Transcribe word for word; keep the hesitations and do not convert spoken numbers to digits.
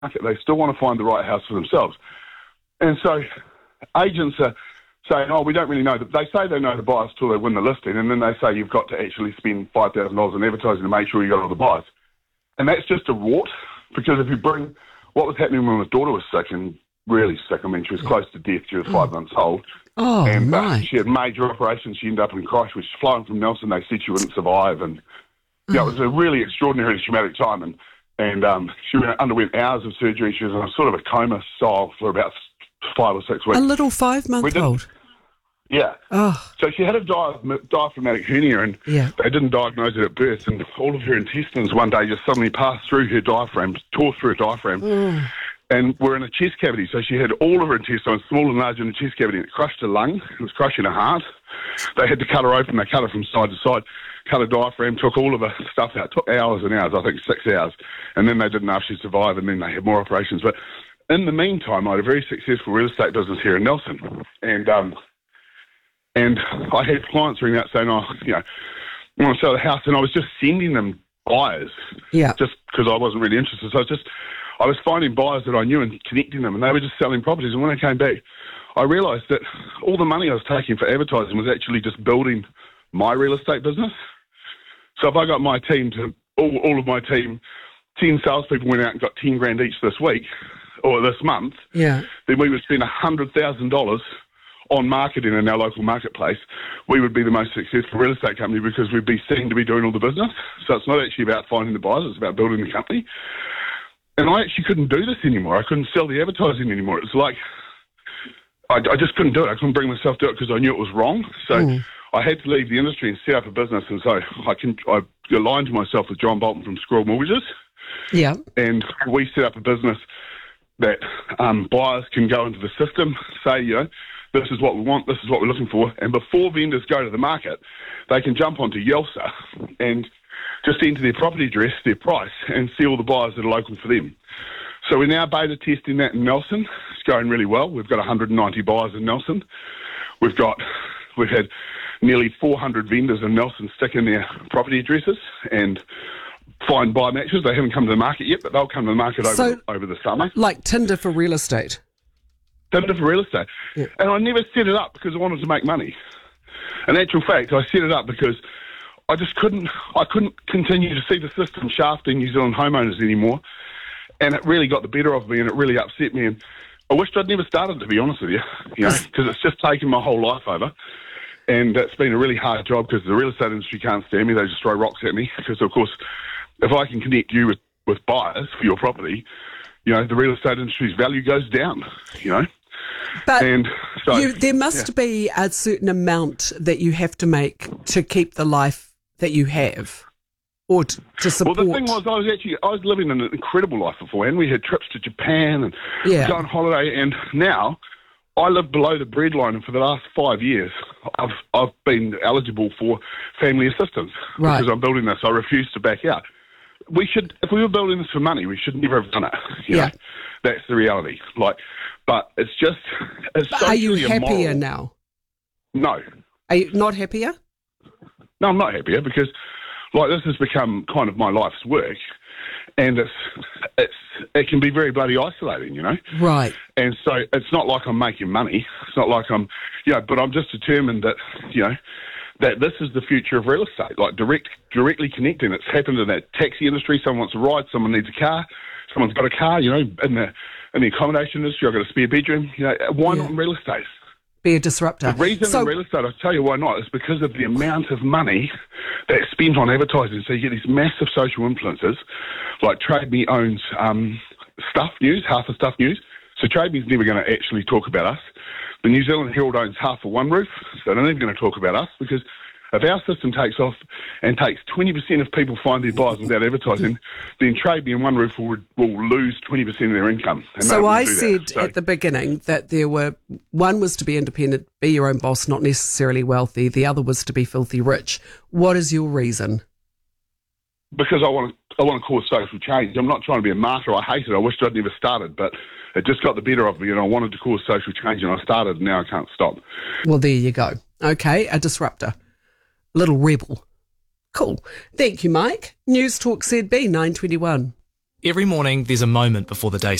market. They still want to find the right house for themselves. And so agents are saying, oh, we don't really know. They say they know the buyers till they win the listing, and then they say you've got to actually spend five thousand dollars on advertising to make sure you got all the buyers. And that's just a rort, because if you bring what was happening when my daughter was sick, and really sick, I mean, she was close to death. She was five oh. months old. Oh, and my. uh, she had major operations. She ended up in Christchurch, flying from Nelson. They said she wouldn't survive. And yeah, it was a really extraordinarily traumatic time. And, and um, she underwent hours of surgery. She was in a sort of a coma style for about five or six weeks. A little five-month-old? Yeah. Oh. So she had a di- diaphragmatic hernia, and yeah. they didn't diagnose it at birth, and all of her intestines one day just suddenly passed through her diaphragm, tore through her diaphragm, mm. and were in a chest cavity. So she had all of her intestines, small and large, in the chest cavity. It crushed her lung. It was crushing her heart. They had to cut her open. They cut her from side to side, cut her diaphragm, took all of her stuff out. It took hours and hours, I think six hours. And then they didn't know if she'd survive, and then they had more operations. But in the meantime, I had a very successful real estate business here in Nelson. And um, and I had clients ring out saying, oh, you know, I want to sell the house. And I was just sending them buyers, yeah, just because I wasn't really interested. So I was just, I was finding buyers that I knew and connecting them, and they were just selling properties. And when I came back, I realised that all the money I was taking for advertising was actually just building my real estate business. So if I got my team to, all, all of my team, ten salespeople went out and got ten grand each this week, or this month, yeah, then we would spend one hundred thousand dollars on marketing in our local marketplace. We would be the most successful real estate company because we'd be seen to be doing all the business. So it's not actually about finding the buyers, it's about building the company. And I actually couldn't do this anymore. I couldn't sell the advertising anymore. It's like, I, I just couldn't do it. I couldn't bring myself to it because I knew it was wrong. So mm. I had to leave the industry and set up a business. And so I can I aligned myself with John Bolton from Squirrel Mortgages. Yeah. And we set up a business that um, buyers can go into the system, say, you know, this is what we want, this is what we're looking for, and before vendors go to the market, they can jump onto Yelsa and just enter their property address, their price, and see all the buyers that are local for them. So we're now beta testing that in Nelson. It's going really well. We've got one hundred ninety buyers in Nelson. We've got, we've had nearly four hundred vendors in Nelson stick in their property addresses and find buy matches. They haven't come to the market yet, but they'll come to the market over, so, over the summer. Like Tinder for real estate? Tinder for real estate. Yeah. And I never set it up because I wanted to make money. In actual fact, I set it up because I just couldn't, I couldn't continue to see the system shafting New Zealand homeowners anymore. And it really got the better of me, and it really upset me. And I wished I'd never started, to be honest with you, you know, because it's just taken my whole life over. And it's been a really hard job because the real estate industry can't stand me. They just throw rocks at me because, of course, if I can connect you with, with buyers for your property, you know, the real estate industry's value goes down, you know. But and so, you, there must yeah. be a certain amount that you have to make to keep the life that you have, or to, to support. Well, the thing was, I was actually I was living an incredible life beforehand. We had trips to Japan and yeah. go on holiday, and now I live below the breadline, and for the last five years, I've I've been eligible for family assistance right. because I'm building this. I refuse to back out. We should, if we were building this for money, we should never have done it. You yeah, know? That's the reality. Like, but it's just. It's but are you happier immoral. now? No. Are you not happier? No, I'm not happier because, like, this has become kind of my life's work, and it's it's it can be very bloody isolating, you know. Right. And so it's not like I'm making money. It's not like I'm, you know, but I'm just determined that, you know, that this is the future of real estate, like direct, directly connecting. It's happened in that taxi industry. Someone wants a ride, someone needs a car, someone's got a car, you know, in the in the accommodation industry, I've got a spare bedroom. You know, why yeah. not in real estate? Be a disruptor. The reason so, in real estate, I'll tell you why not, is because of the amount of money that's spent on advertising. So you get these massive social influencers, like Trade Me owns um, Stuff News, half of Stuff News. So Trade Me's never going to actually talk about us. The New Zealand Herald owns half of One Roof, so they're never going to talk about us, because if our system takes off and takes twenty percent of people find their buyers without advertising, then Trade Me and One Roof will, will lose twenty percent of their income. So I said so. At the beginning that there were, one was to be independent, be your own boss, not necessarily wealthy. The other was to be filthy rich. What is your reason? Because I want to, I want to cause social change. I'm not trying to be a martyr. I hate it. I wish I'd never started, but it just got the better of me, and I wanted to cause social change, and I started, and now I can't stop. Well, there you go. Okay, a disruptor. Little rebel. Cool. Thank you, Mike. News Talk Z B nine twenty-one. Every morning there's a moment before the day